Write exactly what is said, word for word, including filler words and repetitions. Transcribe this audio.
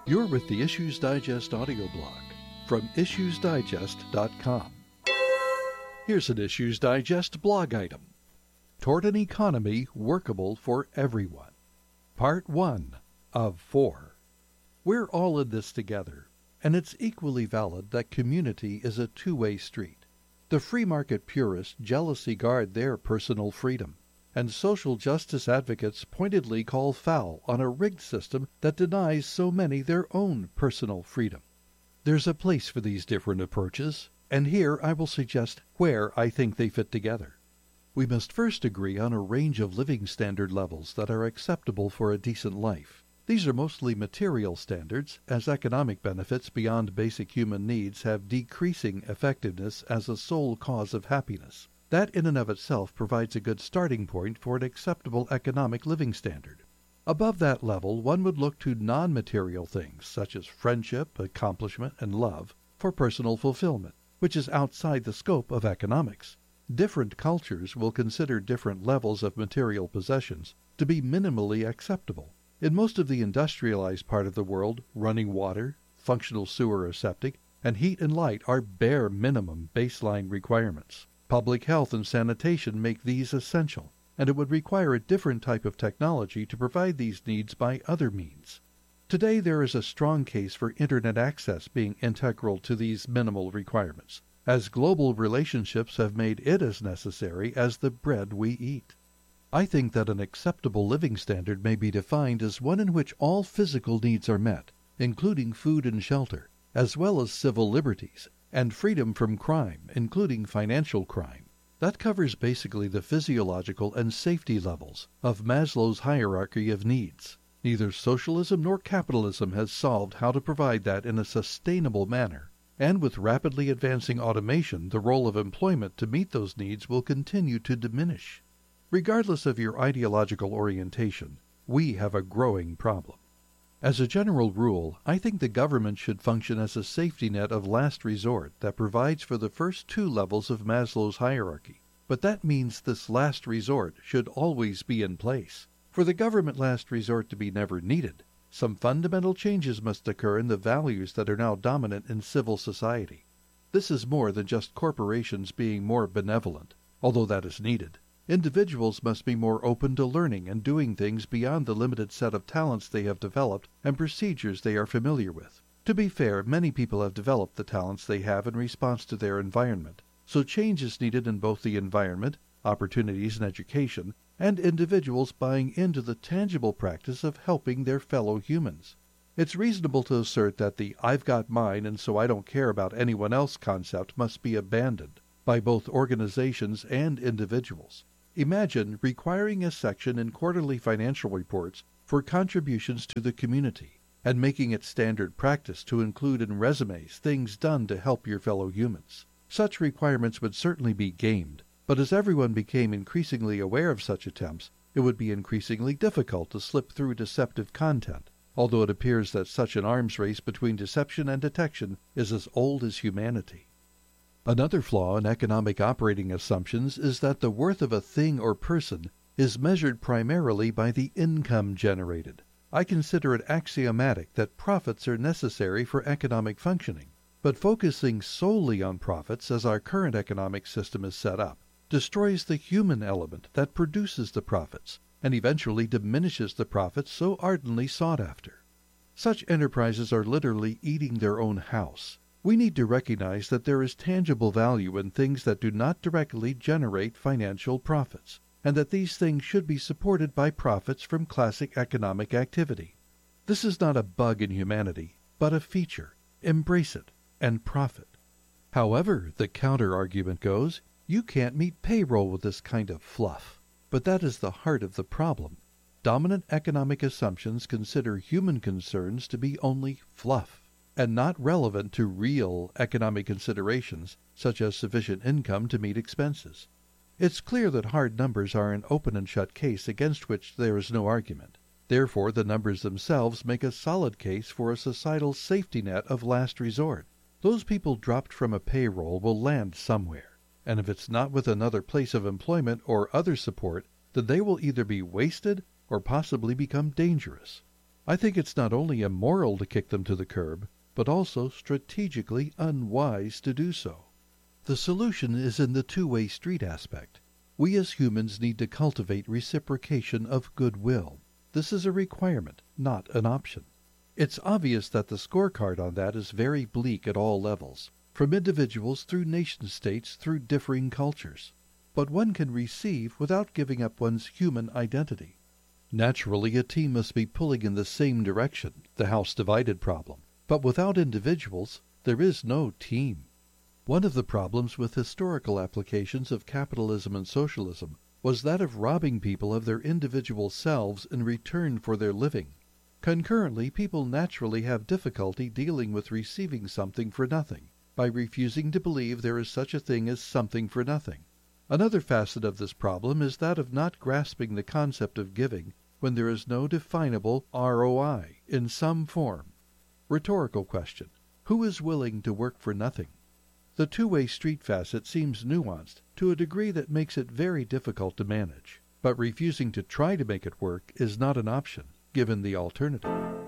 You're with the Issues Digest audio blog from issues digest dot com. Here's an Issues Digest blog item. Toward an Economy Workable for Everyone. Part one of four. We're all in this together, and it's equally valid that community is a two-way street. The free market purists jealously guard their personal freedom, and social justice advocates pointedly call foul on a rigged system that denies so many their own personal freedom. There's a place for these different approaches, and here I will suggest where I think they fit together. We must first agree on a range of living standard levels that are acceptable for a decent life. These are mostly material standards, as economic benefits beyond basic human needs have decreasing effectiveness as a sole cause of happiness. That in and of itself provides a good starting point for an acceptable economic living standard. Above that level, one would look to non-material things, such as friendship, accomplishment, and love, for personal fulfillment, which is outside the scope of economics. Different cultures will consider different levels of material possessions to be minimally acceptable. In most of the industrialized part of the world, running water, functional sewer or septic, and heat and light are bare minimum baseline requirements. Public health and sanitation make these essential, and it would require a different type of technology to provide these needs by other means. Today there is a strong case for Internet access being integral to these minimal requirements, as global relationships have made it as necessary as the bread we eat. I think that an acceptable living standard may be defined as one in which all physical needs are met, including food and shelter, as well as civil liberties, and freedom from crime, including financial crime. That covers basically the physiological and safety levels of Maslow's hierarchy of needs. Neither socialism nor capitalism has solved how to provide that in a sustainable manner, and with rapidly advancing automation, the role of employment to meet those needs will continue to diminish. Regardless of your ideological orientation, we have a growing problem. As a general rule, I think the government should function as a safety net of last resort that provides for the first two levels of Maslow's hierarchy. But that means this last resort should always be in place. For the government last resort to be never needed, some fundamental changes must occur in the values that are now dominant in civil society. This is more than just corporations being more benevolent, although that is needed. Individuals must be more open to learning and doing things beyond the limited set of talents they have developed and procedures they are familiar with. To be fair, many people have developed the talents they have in response to their environment, so change is needed in both the environment, opportunities and education, and individuals buying into the tangible practice of helping their fellow humans. It's reasonable to assert that the "I've got mine and so I don't care about anyone else" concept must be abandoned by both organizations and individuals. Imagine requiring a section in quarterly financial reports for contributions to the community, and making it standard practice to include in resumes things done to help your fellow humans. Such requirements would certainly be gamed, but as everyone became increasingly aware of such attempts, it would be increasingly difficult to slip through deceptive content, although it appears that such an arms race between deception and detection is as old as humanity. Another flaw in economic operating assumptions is that the worth of a thing or person is measured primarily by the income generated. I consider it axiomatic that profits are necessary for economic functioning, but focusing solely on profits as our current economic system is set up destroys the human element that produces the profits and eventually diminishes the profits so ardently sought after. Such enterprises are literally eating their own house. We need to recognize that there is tangible value in things that do not directly generate financial profits, and that these things should be supported by profits from classic economic activity. This is not a bug in humanity, but a feature. Embrace it and profit. However, the counter-argument goes, you can't meet payroll with this kind of fluff. But that is the heart of the problem. Dominant economic assumptions consider human concerns to be only fluff, and not relevant to real economic considerations, such as sufficient income to meet expenses. It's clear that hard numbers are an open and shut case against which there is no argument. Therefore, the numbers themselves make a solid case for a societal safety net of last resort. Those people dropped from a payroll will land somewhere, and if it's not with another place of employment or other support, then they will either be wasted or possibly become dangerous. I think it's not only immoral to kick them to the curb, but also strategically unwise to do so. The solution is in the two-way street aspect. We as humans need to cultivate reciprocation of goodwill. This is a requirement, not an option. It's obvious that the scorecard on that is very bleak at all levels, from individuals through nation-states through differing cultures. But one can receive without giving up one's human identity. Naturally, a team must be pulling in the same direction, the house divided problem. But without individuals, there is no team. One of the problems with historical applications of capitalism and socialism was that of robbing people of their individual selves in return for their living. Concurrently, people naturally have difficulty dealing with receiving something for nothing, by refusing to believe there is such a thing as something for nothing. Another facet of this problem is that of not grasping the concept of giving when there is no definable R O I in some form. Rhetorical question: who is willing to work for nothing? The two-way street facet seems nuanced to a degree that makes it very difficult to manage, but refusing to try to make it work is not an option, given the alternative.